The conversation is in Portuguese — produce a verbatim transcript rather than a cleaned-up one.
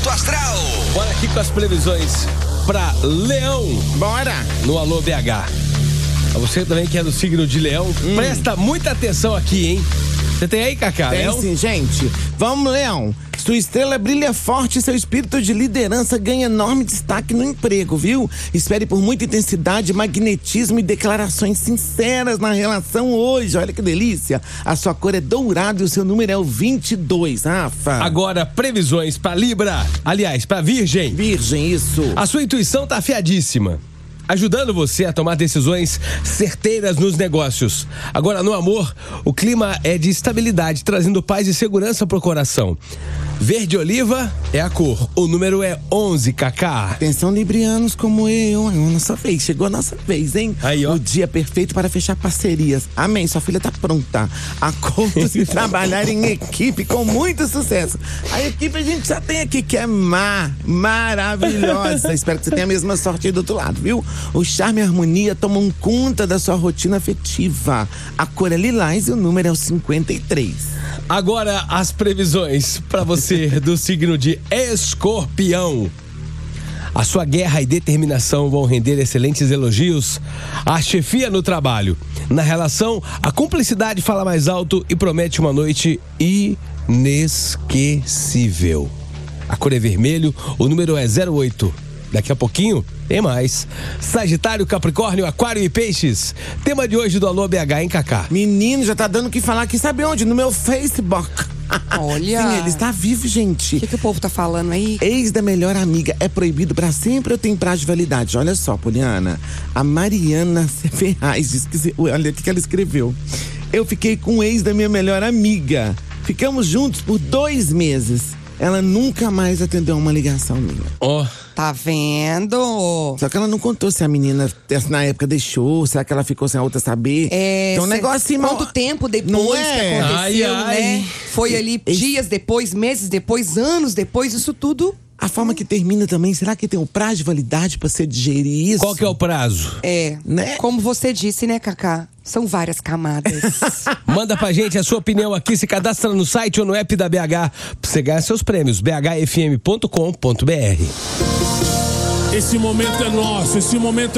Astral. Bora aqui com as previsões pra Leão. Bora. No Alô B H. Você também que é do signo de Leão, hum. presta muita atenção aqui, hein? Você tem aí, Cacá? Tem Leão? sim, gente. Vamos, Leão. Sua estrela brilha forte e seu espírito de liderança ganha enorme destaque no emprego, viu? Espere por muita intensidade, magnetismo e declarações sinceras na relação hoje. Olha que delícia. A sua cor é dourado e o seu número é o vinte e dois, Rafa. Agora, previsões pra Libra. Aliás, pra Virgem. Virgem, isso. A sua intuição tá afiadíssima, ajudando você a tomar decisões certeiras nos negócios. Agora, no amor, o clima é de estabilidade, trazendo paz e segurança pro coração. Verde oliva é a cor. O número é onze, Cacá. Atenção, librianos como eu. É a nossa vez. Chegou a nossa vez, hein? Aí, ó. O dia perfeito para fechar parcerias. Amém. Sua filha tá pronta. Acordos e trabalhar em equipe com muito sucesso. A equipe a gente já tem aqui, que é má, maravilhosa. Espero que você tenha a mesma sorte aí do outro lado, viu? O charme e a harmonia tomam conta da sua rotina afetiva. A cor é lilás e o número é o cinquenta e três. Agora as previsões para você do signo de Escorpião. A sua guerra e determinação vão render excelentes elogios à chefia no trabalho. Na relação, a cumplicidade fala mais alto e promete uma noite inesquecível. A cor é vermelho, o número é zero oito. Daqui a pouquinho tem mais. Sagitário, Capricórnio, Aquário e Peixes. Tema de hoje do Alô B H, hein, Cacá? Menino, já tá dando o que falar aqui, sabe onde? No meu Facebook. Olha. Sim, ele está vivo, gente. O que, que o povo tá falando aí? Ex da melhor amiga é proibido pra sempre ou tem prazo de validade? Olha só, Poliana. A Mariana Ferraz diz que, olha o que ela escreveu. Eu fiquei com o ex da minha melhor amiga. Ficamos juntos por dois meses. Ela nunca mais atendeu uma ligação minha. Ó. Oh. Tá vendo? Só que ela não contou se a menina na época deixou, será que ela ficou sem a outra saber? É. Então, um negócio mal... Quanto tempo depois não é? que aconteceu, ai, ai. né? Foi ali Esse... dias depois, meses depois, anos depois, isso tudo. A forma que termina também, será que tem um prazo de validade pra você digerir isso? Qual que é o prazo? É, né? Como você disse, né, Cacá? São várias camadas. Manda pra gente a sua opinião aqui, se cadastra no site ou no app da B H pra você ganhar seus prêmios, b h f m ponto com ponto b r. Esse momento é nosso, esse momento é